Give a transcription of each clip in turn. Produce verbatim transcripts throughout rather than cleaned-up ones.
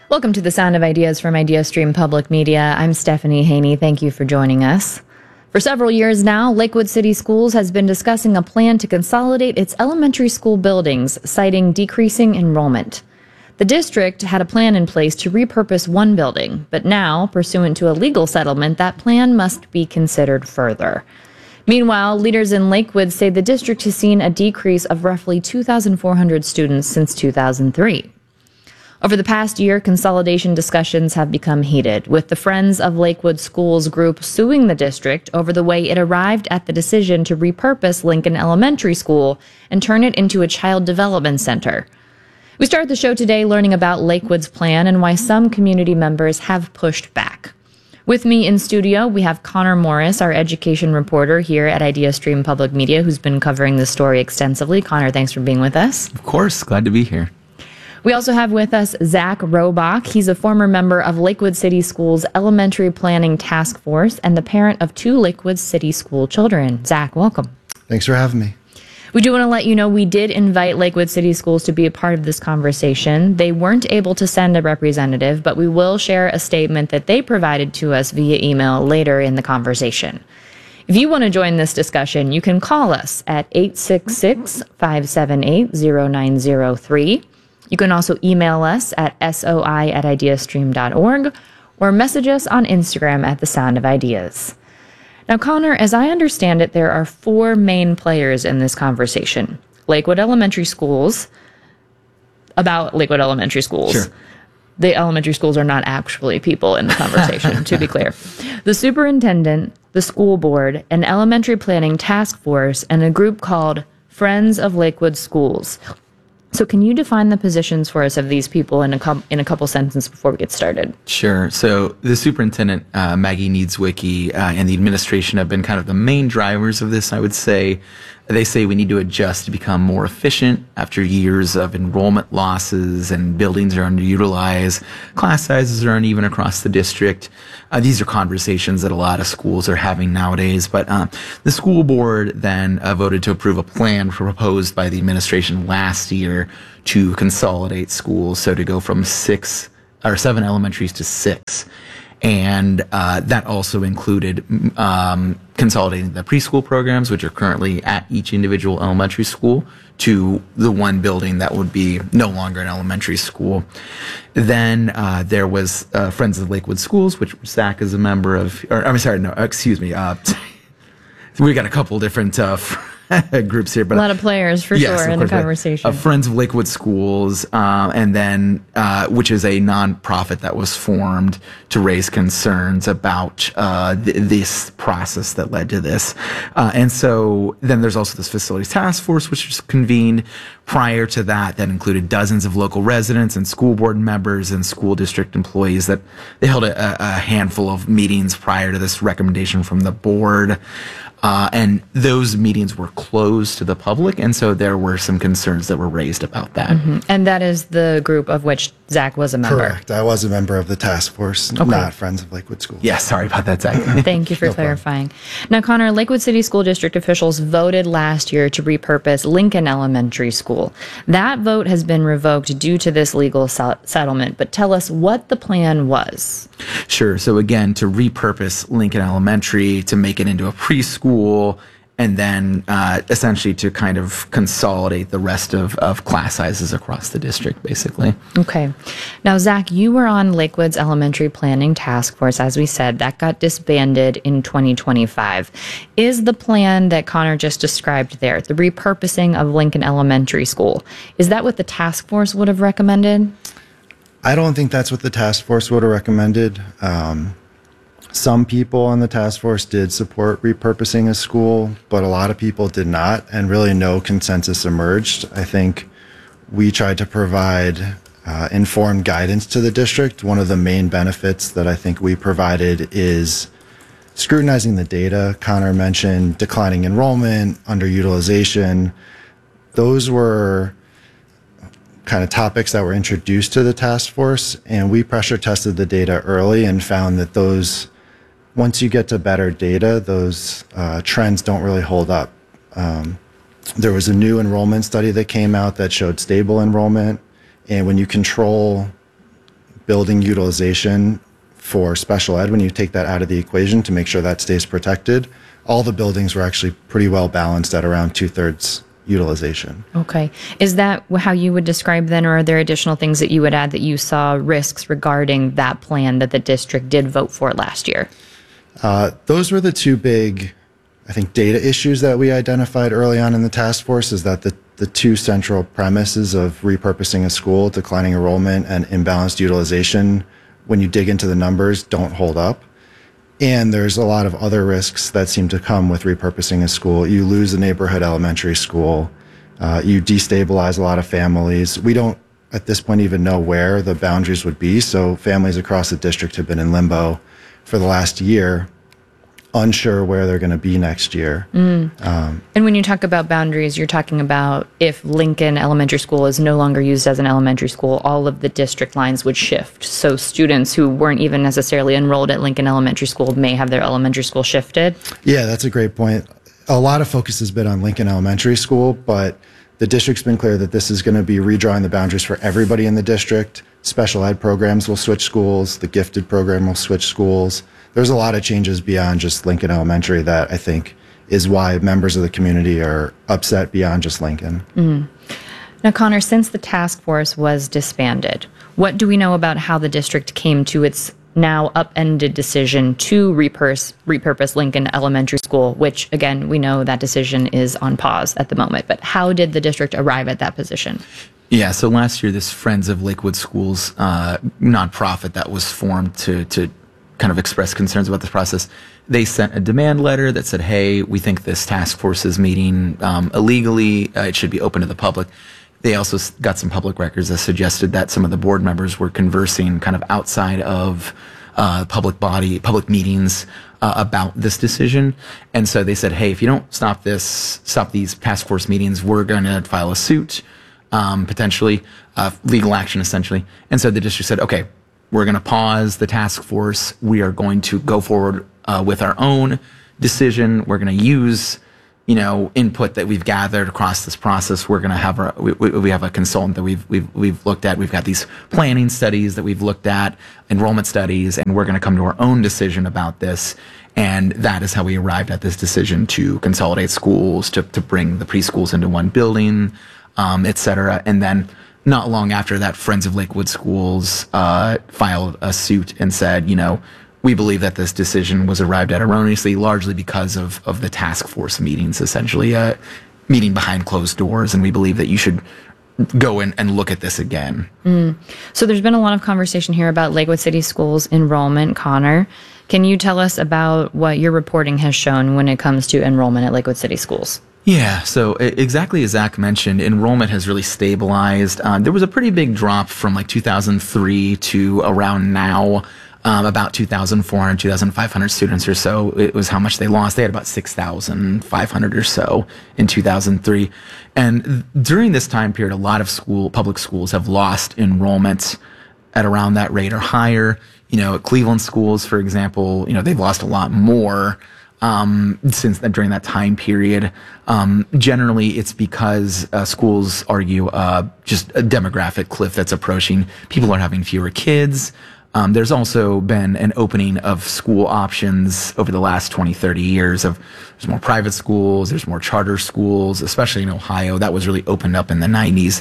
Welcome to the Sound of Ideas from IdeaStream Public Media. I'm Stephanie Haney. Thank you for joining us. For several years now, Lakewood City Schools has been discussing a plan to consolidate its elementary school buildings, citing decreasing enrollment. The district had a plan in place to repurpose one building, but now, pursuant to a legal settlement, that plan must be considered further. Meanwhile, leaders in Lakewood say the district has seen a decrease of roughly two thousand four hundred students since two thousand three. Over the past year, consolidation discussions have become heated, with the Friends of Lakewood Schools group suing the district over the way it arrived at the decision to repurpose Lincoln Elementary School and turn it into a child development center. We start the show today learning about Lakewood's plan and why some community members have pushed back. With me in studio, we have Connor Morris, our education reporter here at IdeaStream Public Media, who's been covering the story extensively. Connor, thanks for being with us. Of course, glad to be here. We also have with us Zach Robach. He's a former member of Lakewood City Schools Elementary Planning Task Force and the parent of two Lakewood City School children. Zach, welcome. Thanks for having me. We do want to let you know we did invite Lakewood City Schools to be a part of this conversation. They weren't able to send a representative, but we will share a statement that they provided to us via email later in the conversation. If you want to join this discussion, you can call us at eight six six, five seven eight, zero nine zero three. You can also email us at soi at ideastream dot org or message us on Instagram at The Sound of Ideas. Now, Connor, as I understand it, there are four main players in this conversation. Lakewood Elementary Schools, about Lakewood Elementary Schools. Sure. The elementary schools are not actually people in the conversation, to be clear. The superintendent, the school board, an elementary planning task force, and a group called Friends of Lakewood Schools. So can you define the positions for us of these people in a, com- in a couple sentences before we get started? Sure. So the superintendent, uh, Maggie Needswicki, uh, and the administration have been kind of the main drivers of this, I would say. They say we need to adjust to become more efficient after years of enrollment losses and buildings are underutilized, class sizes are uneven across the district. Uh, these are conversations that a lot of schools are having nowadays. But uh, the school board then uh, voted to approve a plan proposed by the administration last year to consolidate schools, so to go from six or seven elementaries to six. And uh, that also included um, consolidating the preschool programs, which are currently at each individual elementary school, to the one building that would be no longer an elementary school. Then uh, there was uh, Friends of Lakewood Schools, which Zach is a member of, or I'm sorry, no, excuse me. Uh, we got a couple different uh, groups here, but a lot of players for yes, sure in course, the conversation. Uh, Friends of Lakewood Schools, uh, and then uh, which is a nonprofit that was formed to raise concerns about uh, th- this process that led to this. Uh, and so then there's also this facilities task force, which was convened prior to that. That included dozens of local residents and school board members and school district employees. That they held a, a handful of meetings prior to this recommendation from the board. Uh, and those meetings were closed to the public, and so there were some concerns that were raised about that. Mm-hmm. And that is the group of which Zach was a member. Correct. I was a member of the task force, Okay. not Friends of Lakewood Schools. Yeah, sorry about that, Zach. Thank you for No clarifying. Now, Connor, Lakewood City School District officials voted last year to repurpose Lincoln Elementary School. That vote has been revoked due to this legal se- settlement, but tell us what the plan was. Sure. So again, to repurpose Lincoln Elementary to make it into a preschool, and then uh, essentially to kind of consolidate the rest of, of class sizes across the district, basically. Okay. Now, Zach, you were on Lakewood's Elementary Planning Task Force, as we said. That got disbanded in twenty twenty-five. Is the plan that Connor just described there, the repurposing of Lincoln Elementary School, is that what the task force would have recommended? I don't think that's what the task force would have recommended. Um, some people on the task force did support repurposing a school, but a lot of people did not, and really no consensus emerged. I think we tried to provide uh, informed guidance to the district. One of the main benefits that I think we provided is scrutinizing the data. Connor mentioned declining enrollment, underutilization. Those were kind of topics that were introduced to the task force, and we pressure tested the data early and found that those, once you get to better data, those uh, trends don't really hold up. Um, there was a new enrollment study that came out that showed stable enrollment, and when you control building utilization for special ed, when you take that out of the equation to make sure that stays protected, all the buildings were actually pretty well balanced at around two-thirds utilization. Okay. Is that how you would describe then, or are there additional things that you would add that you saw risks regarding that plan that the district did vote for last year? Uh, those were the two big, I think, data issues that we identified early on in the task force, is that the, the two central premises of repurposing a school, declining enrollment and imbalanced utilization, when you dig into the numbers, don't hold up. And there's a lot of other risks that seem to come with repurposing a school. You lose a neighborhood elementary school. Uh, you destabilize a lot of families. We don't, at this point, even know where the boundaries would be. So families across the district have been in limbo for the last year, unsure where they're going to be next year. Mm. Um, and when you talk about boundaries, you're talking about if Lincoln Elementary School is no longer used as an elementary school, all of the district lines would shift. So students who weren't even necessarily enrolled at Lincoln Elementary School may have their elementary school shifted. Yeah, that's a great point. A lot of focus has been on Lincoln Elementary School, but the district's been clear that this is going to be redrawing the boundaries for everybody in the district. Special ed programs will switch schools. The gifted program will switch schools. There's a lot of changes beyond just Lincoln Elementary that I think is why members of the community are upset beyond just Lincoln. Mm. Now, Connor, since the task force was disbanded, what do we know about how the district came to its now upended decision to repurpose, repurpose Lincoln Elementary School, which, again, we know that decision is on pause at the moment. But how did the district arrive at that position? Yeah, so last year, this Friends of Lakewood Schools uh, nonprofit that was formed to to kind of express concerns about this process, they sent a demand letter that said, hey, we think this task force is meeting um, illegally. Uh, it should be open to the public. They also got some public records that suggested that some of the board members were conversing kind of outside of uh, public body, public meetings uh, about this decision. And so they said, hey, if you don't stop this, stop these task force meetings, we're going to file a suit, um, potentially, uh, legal action essentially. And so the district said, okay, we're going to pause the task force. We are going to go forward uh, with our own decision. We're going to use, you know, input that we've gathered across this process. We're going to have our, we, we have a consultant that we've we've we've looked at. We've got these planning studies that we've looked at, enrollment studies, and we're going to come to our own decision about this. And that is how we arrived at this decision to consolidate schools, to to bring the preschools into one building, um, et cetera. And then, not long after that, Friends of Lakewood Schools uh, filed a suit and said, you know, we believe that this decision was arrived at erroneously, largely because of, of the task force meetings, essentially, uh, meeting behind closed doors, and we believe that you should go in and look at this again. Mm. So there's been a lot of conversation here about Lakewood City Schools enrollment. Connor, can you tell us about what your reporting has shown when it comes to enrollment at Lakewood City Schools? Yeah, so exactly as Zach mentioned, enrollment has really stabilized. Uh, there was a pretty big drop from like two thousand three to around now, um, about two thousand four hundred, two thousand five hundred students or so. It was how much they lost. They had about six thousand five hundred or so in two thousand three. And during this time period, a lot of school, public schools have lost enrollment at around that rate or higher. You know, at Cleveland schools, for example, you know, they've lost a lot more. Um, since then, during that time period, um, generally it's because uh, schools argue uh, just a demographic cliff that's approaching. People are having fewer kids. Um, there's also been an opening of school options over the last twenty, thirty years. Of there's more private schools, there's more charter schools, especially in Ohio. That was really opened up in the nineties.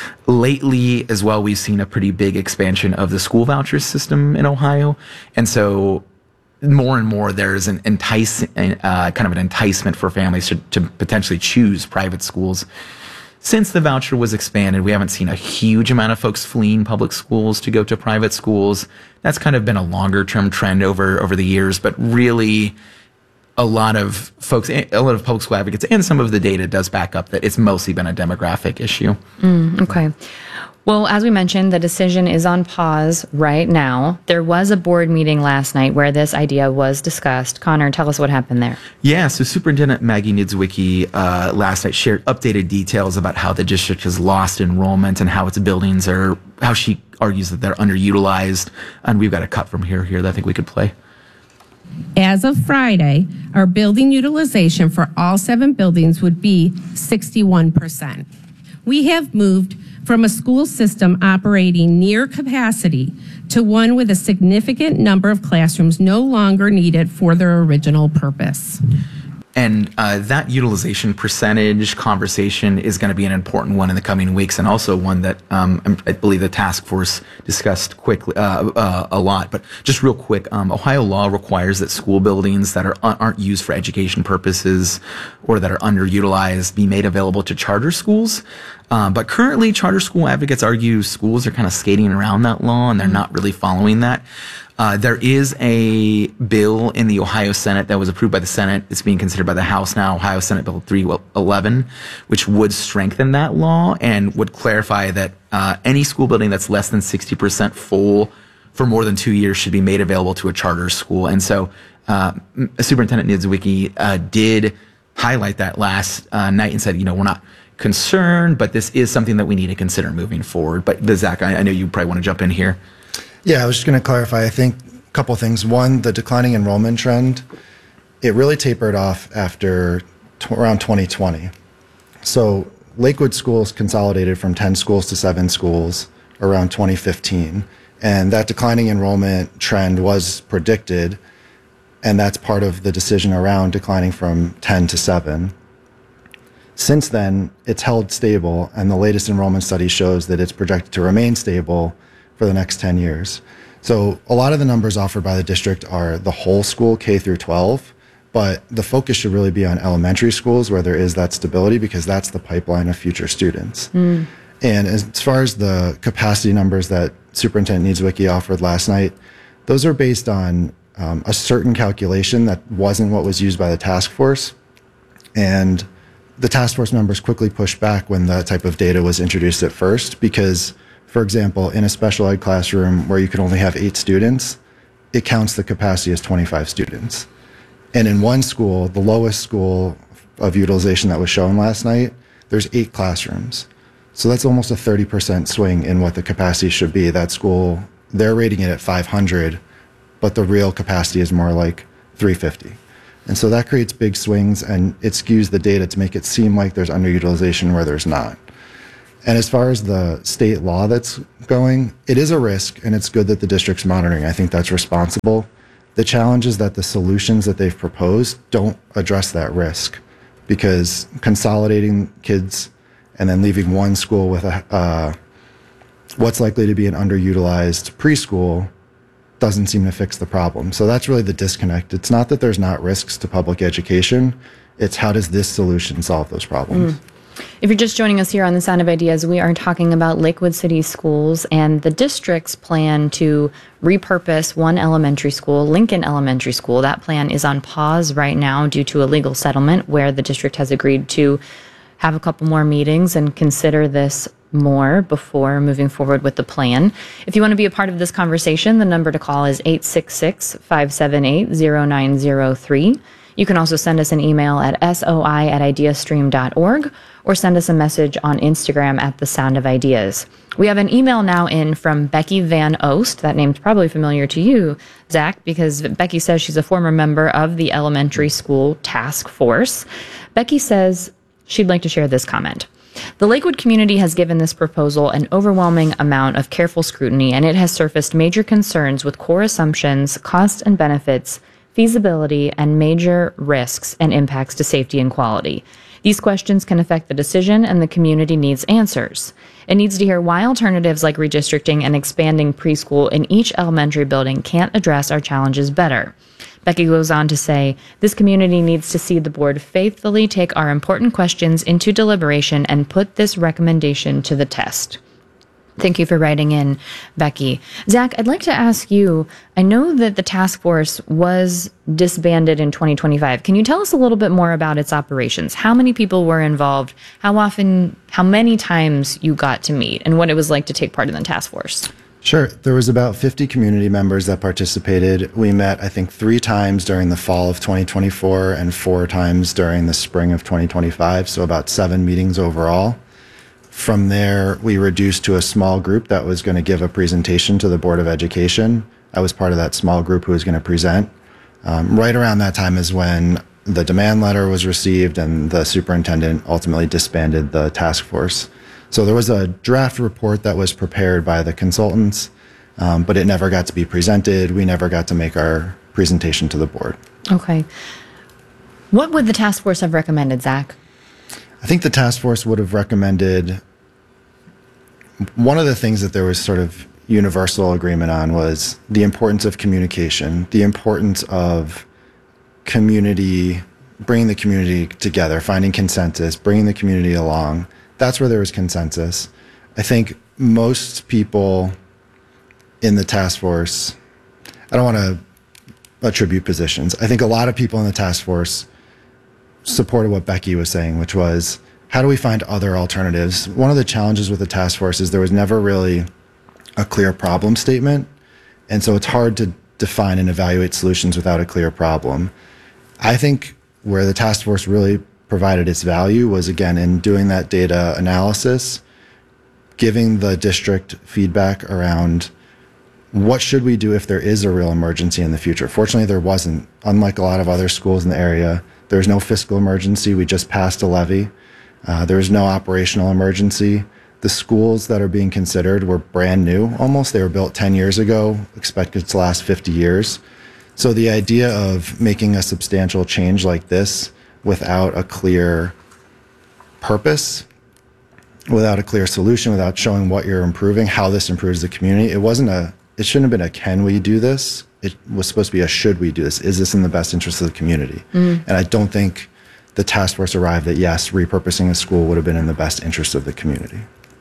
Lately, as well, we've seen a pretty big expansion of the school voucher system in Ohio, and so more and more there's an entice, uh, kind of an enticement for families to, to potentially choose private schools. Since the voucher was expanded, we haven't seen a huge amount of folks fleeing public schools to go to private schools. That's kind of been a longer term trend over, over the years, but really a lot of folks, a lot of public school advocates, and some of the data does back up that it's mostly been a demographic issue. Mm, okay. Well, as we mentioned, the decision is on pause right now. There was a board meeting last night where this idea was discussed. Connor, tell us what happened there. Yeah, so Superintendent Maggie Niedzwiecki uh, last night shared updated details about how the district has lost enrollment and how its buildings are, how she argues that they're underutilized. And we've got a cut from here here that I think we could play. As of Friday, our building utilization for all seven buildings would be sixty-one percent. We have moved from a school system operating near capacity to one with a significant number of classrooms no longer needed for their original purpose. And uh, that utilization percentage conversation is going to be an important one in the coming weeks, and also one that um, I believe the task force discussed quickly uh, uh, a lot. But just real quick, um, Ohio law requires that school buildings that are aren't used for education purposes or that are underutilized be made available to charter schools. Uh, but currently, charter school advocates argue schools are kind of skating around that law, and they're not really following that. Uh, there is a bill in the Ohio Senate that was approved by the Senate. It's being considered by the House now, Ohio Senate Bill three eleven, which would strengthen that law and would clarify that uh, any school building that's less than sixty percent full for more than two years should be made available to a charter school. And so uh, Superintendent Niedzwiecki uh, did highlight that last uh, night and said, you know, we're not concerned, but this is something that we need to consider moving forward. But Zach, I, I know you probably want to jump in here. Yeah, I was just going to clarify, I think, a couple things. One, the declining enrollment trend, it really tapered off after t- around twenty twenty. So Lakewood schools consolidated from ten schools to seven schools around twenty fifteen. And that declining enrollment trend was predicted, and that's part of the decision around declining from ten to seven. Since then, it's held stable, and the latest enrollment study shows that it's projected to remain stable for the next ten years. So a lot of the numbers offered by the district are the whole school, K through twelve, but the focus should really be on elementary schools where there is that stability, because that's the pipeline of future students. Mm. And as far as the capacity numbers that Superintendent Niedzwiecki offered last night, those are based on um, a certain calculation that wasn't what was used by the task force. And the task force members quickly pushed back when that type of data was introduced at first, because for example, in a special ed classroom where you can only have eight students, it counts the capacity as twenty-five students. And in one school, the lowest school of utilization that was shown last night, there's eight classrooms. So that's almost a thirty percent swing in what the capacity should be. That school, they're rating it at five hundred, but the real capacity is more like three fifty. And so that creates big swings, and it skews the data to make it seem like there's underutilization where there's not. And as far as the state law that's going, it is a risk, and it's good that the district's monitoring. I think that's responsible. The challenge is that the solutions that they've proposed don't address that risk, because consolidating kids and then leaving one school with a uh, what's likely to be an underutilized preschool doesn't seem to fix the problem. So that's really the disconnect. It's not that there's not risks to public education. It's how does this solution solve those problems? Mm. If you're just joining us here on The Sound of Ideas, we are talking about Lakewood City Schools and the district's plan to repurpose one elementary school, Lincoln Elementary School. That plan is on pause right now due to a legal settlement where the district has agreed to have a couple more meetings and consider this more before moving forward with the plan. If you want to be a part of this conversation, the number to call is eight six six, five seven eight, zero nine zero three. You can also send us an email at soi at ideastream dot org or send us a message on Instagram at The Sound of Ideas. We have an email now in from Becky Van Oost. That name's probably familiar to you, Zach, because Becky says she's a former member of the elementary school task force. Becky says she'd like to share this comment. The Lakewood community has given this proposal an overwhelming amount of careful scrutiny, and it has surfaced major concerns with core assumptions, costs and benefits, feasibility, and major risks and impacts to safety and quality. These questions can affect the decision, and the community needs answers. It needs to hear why alternatives like redistricting and expanding preschool in each elementary building can't address our challenges better. Becky goes on to say, this community needs to see the board faithfully take our important questions into deliberation and put this recommendation to the test. Thank you for writing in, Becky. Zach, I'd like to ask you, I know that the task force was disbanded in twenty twenty-five. Can you tell us a little bit more about its operations? How many people were involved? How often, how many times you got to meet, and what it was like to take part in the task force? Sure. There was about fifty community members that participated. We met, I think, three times during the fall of twenty twenty-four and four times during the spring of twenty twenty-five, so about seven meetings overall. From there, we reduced to a small group that was going to give a presentation to the Board of Education. I was part of that small group who was going to present. Um, right around that time is when the demand letter was received and the superintendent ultimately disbanded the task force. So there was a draft report that was prepared by the consultants, um, but it never got to be presented. We never got to make our presentation to the board. Okay. What would the task force have recommended, Zach? I think the task force would have recommended, one of the things that there was sort of universal agreement on was the importance of communication, the importance of community, bringing the community together, finding consensus, bringing the community along. That's where there was consensus. I think most people in the task force, I don't want to attribute positions. I think a lot of people in the task force supported what Becky was saying, which was, how do we find other alternatives? One of the challenges with the task force is there was never really a clear problem statement. And so it's hard to define and evaluate solutions without a clear problem. I think where the task force really provided its value was, again, in doing that data analysis, giving the district feedback around what should we do if there is a real emergency in the future. Fortunately, there wasn't. Unlike a lot of other schools in the area, there's no fiscal emergency. We just passed a levy. Uh, there was no operational emergency. The schools that are being considered were brand new almost. They were built ten years ago, expected to last fifty years. So the idea of making a substantial change like this without a clear purpose, without a clear solution, without showing what you're improving, how this improves the community, it wasn't a, it shouldn't have been a can we do this? It was supposed to be a should we do this? Is this in the best interest of the community? Mm. And I don't think the task force arrived at, yes, repurposing a school would have been in the best interest of the community.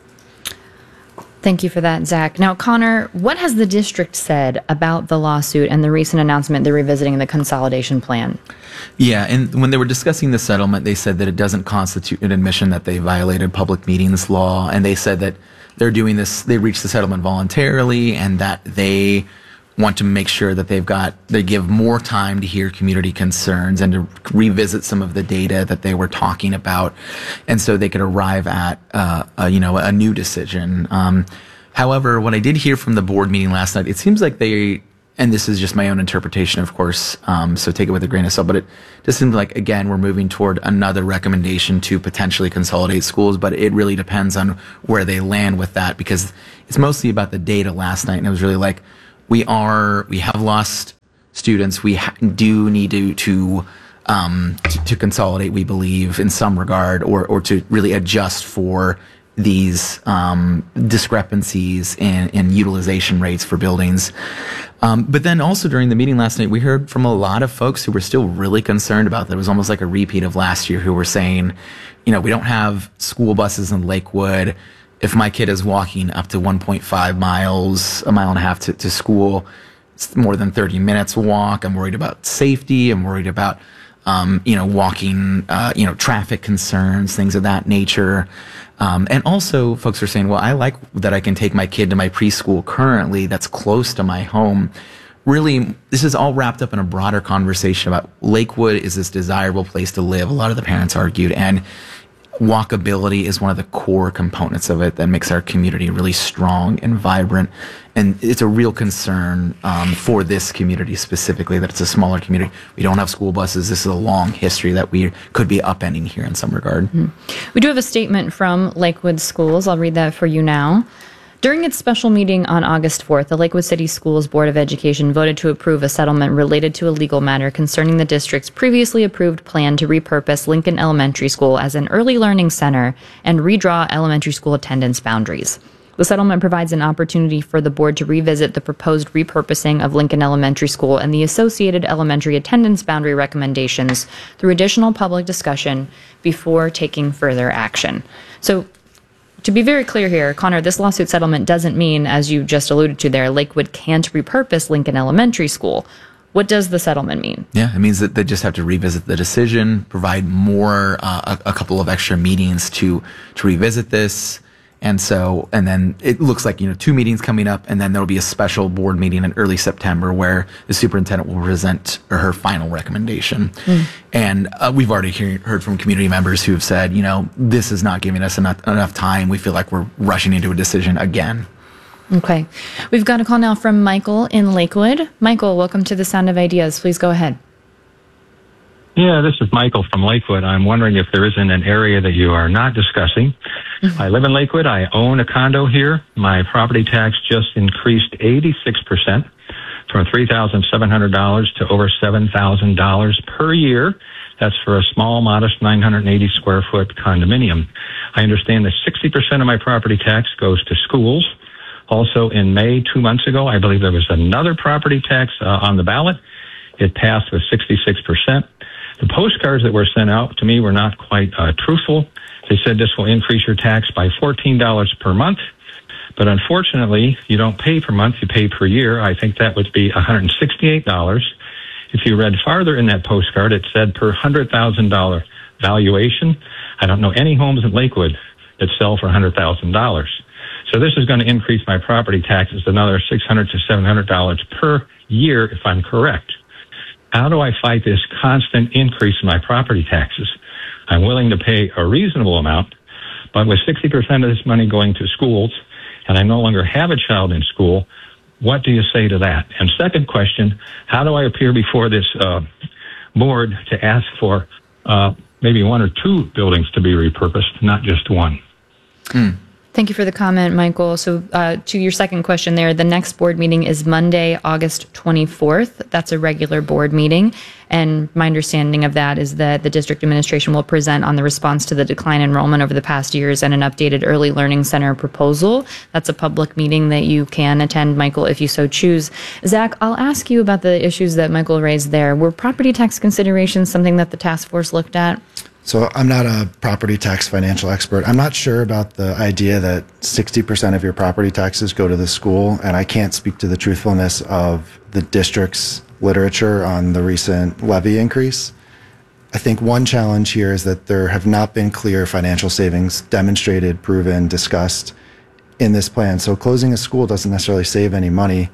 Thank you for that, Zach. Now, Connor, what has the district said about the lawsuit and the recent announcement they're revisiting the consolidation plan? Yeah, and when they were discussing the settlement, they said that it doesn't constitute an admission that they violated public meetings law, and they said that they're doing this, they reached the settlement voluntarily, and that they want to make sure that they've got, they give more time to hear community concerns and to revisit some of the data that they were talking about, and so they could arrive at, uh, a, you know, a new decision. Um, however, what I did hear from the board meeting last night, it seems like they, and this is just my own interpretation, of course, um, so take it with a grain of salt, but it just seems like, again, we're moving toward another recommendation to potentially consolidate schools, but it really depends on where they land with that, because it's mostly about the data last night, and it was really like, we are, we have lost students, we ha- do need to, to, um, to, to consolidate, we believe, in some regard, or, or to really adjust for these um, discrepancies in, in utilization rates for buildings. Um, but then also during the meeting last night, we heard from a lot of folks who were still really concerned about that. It was almost like a repeat of last year, who were saying, you know, we don't have school buses in Lakewood. If my kid is walking up to one point five miles, a mile and a half to, to school, it's more than thirty minutes walk. I'm worried about safety. I'm worried about, um, you know, walking, uh, you know, traffic concerns, things of that nature. Um, and also folks are saying, well, I like that I can take my kid to my preschool currently that's close to my home. Really, this is all wrapped up in a broader conversation about Lakewood is this desirable place to live. A lot of the parents argued, and walkability is one of the core components of it that makes our community really strong and vibrant. And it's a real concern um, for this community specifically, that it's a smaller community. We don't have school buses. This is a long history that we could be upending here in some regard. Mm-hmm. We do have a statement from Lakewood Schools. I'll read that for you now. During its special meeting on August fourth, the Lakewood City Schools Board of Education voted to approve a settlement related to a legal matter concerning the district's previously approved plan to repurpose Lincoln Elementary School as an early learning center and redraw elementary school attendance boundaries. The settlement provides an opportunity for the board to revisit the proposed repurposing of Lincoln Elementary School and the associated elementary attendance boundary recommendations through additional public discussion before taking further action. So, to be very clear here, Connor, this lawsuit settlement doesn't mean, as you just alluded to there, Lakewood can't repurpose Lincoln Elementary School. What does the settlement mean? Yeah, it means that they just have to revisit the decision, provide more, uh, a, a couple of extra meetings to to revisit this. And so, and then it looks like, you know, two meetings coming up, and then there'll be a special board meeting in early September where the superintendent will present her final recommendation. Mm. And uh, we've already hear, heard from community members who have said, you know, this is not giving us enough, enough time. We feel like we're rushing into a decision again. Okay. We've got a call now from Michael in Lakewood. Michael, welcome to the Sound of Ideas. Please go ahead. Yeah, this is Michael from Lakewood. I'm wondering if there isn't an area that you are not discussing. Mm-hmm. I live in Lakewood. I own a condo here. My property tax just increased eighty-six percent from three thousand seven hundred dollars to over seven thousand dollars per year. That's for a small, modest nine hundred eighty square foot condominium. I understand that sixty percent of my property tax goes to schools. Also, in May, two months ago, I believe there was another property tax uh, on the ballot. It passed with sixty-six percent. The postcards that were sent out to me were not quite uh, truthful. They said this will increase your tax by fourteen dollars per month. But unfortunately, you don't pay per month, you pay per year. I think that would be one hundred sixty-eight dollars. If you read farther in that postcard, it said per one hundred thousand dollars valuation. I don't know any homes in Lakewood that sell for one hundred thousand dollars. So this is going to increase my property taxes another six hundred dollars to seven hundred dollars per year if I'm correct. How do I fight this constant increase in my property taxes? I'm willing to pay a reasonable amount, but with sixty percent of this money going to schools, and I no longer have a child in school, what do you say to that? And second question, how do I appear before this uh, board to ask for uh, maybe one or two buildings to be repurposed, not just one? Mm. Thank you for the comment, Michael. So uh, to your second question there, the next board meeting is Monday, August twenty-fourth. That's a regular board meeting. And my understanding of that is that the district administration will present on the response to the decline in enrollment over the past years and an updated early learning center proposal. That's a public meeting that you can attend, Michael, if you so choose. Zach, I'll ask you about the issues that Michael raised there. Were property tax considerations something that the task force looked at? So I'm not a property tax financial expert. I'm not sure about the idea that sixty percent of your property taxes go to the school, and I can't speak to the truthfulness of the district's literature on the recent levy increase. I think one challenge here is that there have not been clear financial savings demonstrated, proven, discussed in this plan. So closing a school doesn't necessarily save any money.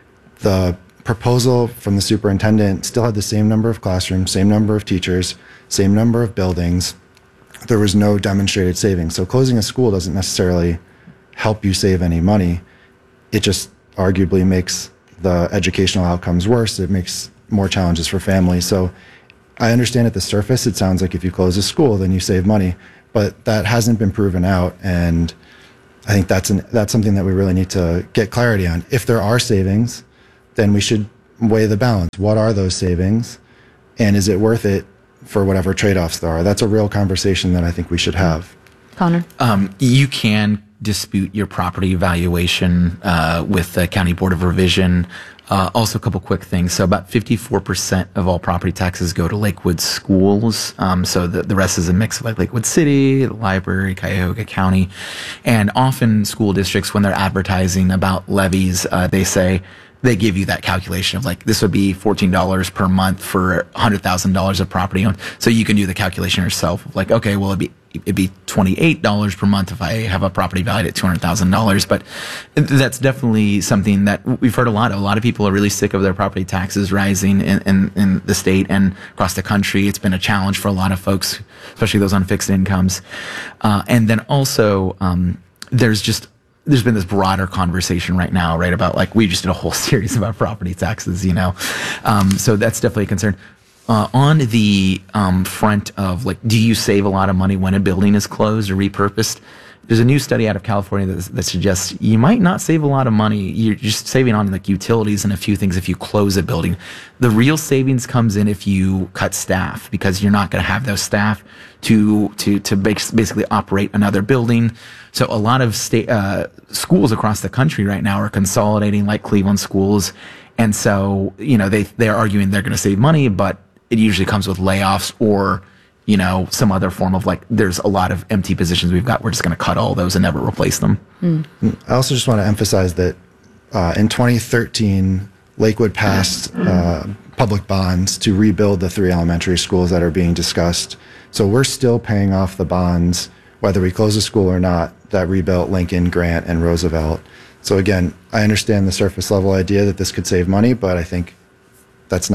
The proposal from the superintendent still had the same number of classrooms, same number of teachers, same number of buildings. There was no demonstrated savings. So closing a school doesn't necessarily help you save any money. It just arguably makes the educational outcomes worse. It makes more challenges for families. So I understand at the surface, it sounds like if you close a school, then you save money, but that hasn't been proven out. And I think that's an, that's something that we really need to get clarity on. If there are savings, then we should weigh the balance. What are those savings? And is it worth it for whatever trade-offs there are? That's a real conversation that I think we should have. Connor? Um, you can dispute your property valuation uh, with the County Board of Revision. Uh, also, a couple quick things. So about fifty-four percent of all property taxes go to Lakewood schools. Um, so the, the rest is a mix of like Lakewood City, the library, Cuyahoga County. And often school districts, when they're advertising about levies, uh, they say, they give you that calculation of like, this would be fourteen dollars per month for one hundred thousand dollars of property owned. So you can do the calculation yourself of like, okay, well, it'd be, it'd be twenty-eight dollars per month if I have a property valued at two hundred thousand dollars. But that's definitely something that we've heard a lot of. A lot of people are really sick of their property taxes rising in, in, in the state and across the country. It's been a challenge for a lot of folks, especially those on fixed incomes. Uh, and then also, um, there's just, there's been this broader conversation right now, right, about like, we just did a whole series about property taxes, you know. Um, so that's definitely a concern. Uh, on the um, front of like, do you save a lot of money when a building is closed or repurposed? There's a new study out of California that, that suggests you might not save a lot of money. You're just saving on like utilities and a few things if you close a building. The real savings comes in if you cut staff, because you're not going to have those staff to to to basically operate another building. So a lot of state uh, schools across the country right now are consolidating, like Cleveland schools, and so you know they they're arguing they're going to save money, but it usually comes with layoffs or, you know, some other form of like, there's a lot of empty positions we've got. We're just going to cut all those and never replace them. Mm. I also just want to emphasize that uh, in twenty thirteen, Lakewood passed uh, public bonds to rebuild the three elementary schools that are being discussed. So we're still paying off the bonds, whether we close a school or not, that rebuilt Lincoln, Grant, and Roosevelt. So again, I understand the surface level idea that this could save money, but I think that's not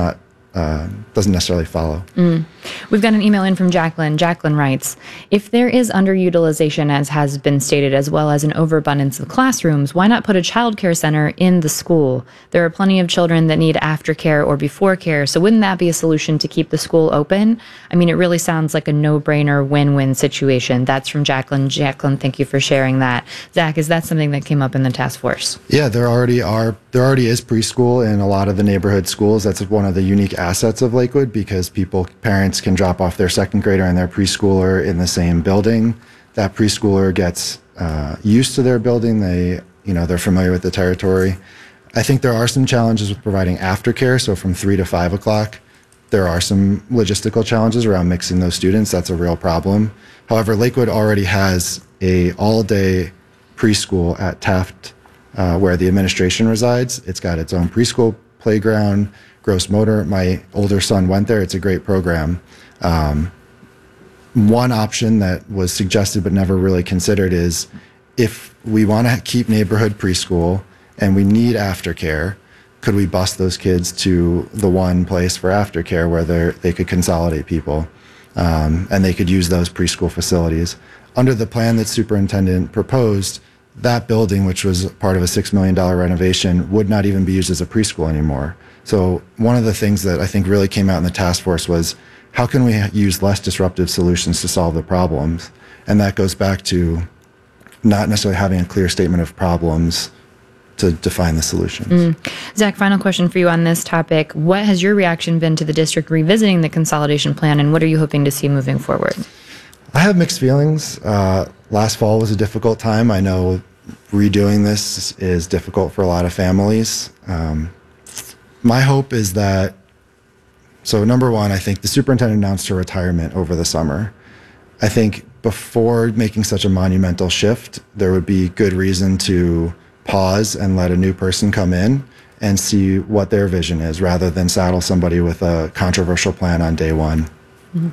uh, doesn't necessarily follow. Mm. We've got an email in from Jacqueline. Jacqueline writes, if there is underutilization, as has been stated, as well as an overabundance of classrooms, why not put a child care center in the school? There are plenty of children that need aftercare or before care, so wouldn't that be a solution to keep the school open? I mean, it really sounds like a no-brainer win-win situation. That's from Jacqueline. Jacqueline, thank you for sharing that. Zach, is that something that came up in the task force? Yeah, there already are. There already is preschool in a lot of the neighborhood schools. That's one of the unique assets of Lakewood, because people, parents can drop off their second grader and their preschooler in the same building. That preschooler gets uh, used to their building. They, you know, they're familiar with the territory. I think there are some challenges with providing aftercare. So from three to five o'clock, there are some logistical challenges around mixing those students. That's a real problem. However, Lakewood already has a all-day preschool at Taft, uh, where the administration resides. It's got its own preschool playground, gross motor. My older son went there. It's a great program. Um, one option that was suggested but never really considered is, if we want to keep neighborhood preschool and we need aftercare, could we bus those kids to the one place for aftercare where they could consolidate people, um, and they could use those preschool facilities? Under the plan that superintendent proposed, that building, which was part of a six million dollars renovation, would not even be used as a preschool anymore. So one of the things that I think really came out in the task force was, how can we use less disruptive solutions to solve the problems? And that goes back to not necessarily having a clear statement of problems to define the solutions. Mm. Zach, final question for you on this topic. What has your reaction been to the district revisiting the consolidation plan, and what are you hoping to see moving forward? I have mixed feelings. Uh, last fall was a difficult time. I know redoing this is difficult for a lot of families. Um, my hope is that, so number one, I think the superintendent announced her retirement over the summer. I think before making such a monumental shift, there would be good reason to pause and let a new person come in and see what their vision is, rather than saddle somebody with a controversial plan on day one. Mm-hmm.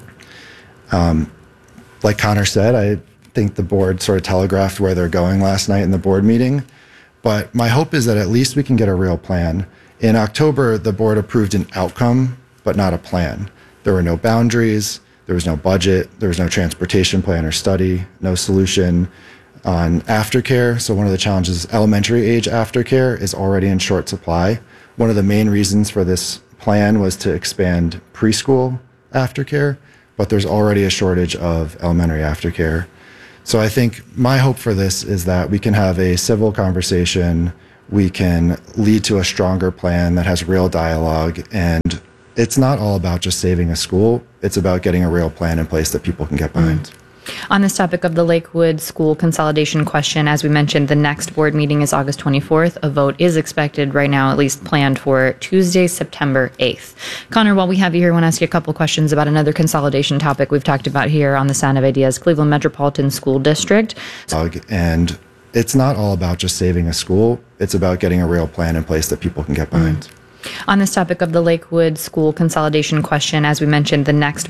Um, like Connor said, I think the board sort of telegraphed where they're going last night in the board meeting, but my hope is that at least we can get a real plan. In October, the board approved an outcome, but not a plan. There were no boundaries, there was no budget, there was no transportation plan or study, no solution on aftercare. So one of the challenges, elementary age aftercare is already in short supply. One of the main reasons for this plan was to expand preschool aftercare, but there's already a shortage of elementary aftercare. So I think my hope for this is that we can have a civil conversation, we can lead to a stronger plan that has real dialogue, and it's not all about just saving a school, it's about getting a real plan in place that people can get behind. Mm. On this topic of the Lakewood school consolidation question, as we mentioned, the next board meeting is August twenty-fourth. A vote is expected right now, at least planned for Tuesday, September eighth. Connor, while we have you here, I want to ask you a couple questions about another consolidation topic we've talked about here on the Sound of Ideas, Cleveland Metropolitan School District. And it's not all about just saving a school, it's about getting a real plan in place that people can get behind. Mm. On this topic of the Lakewood school consolidation question, as we mentioned, the next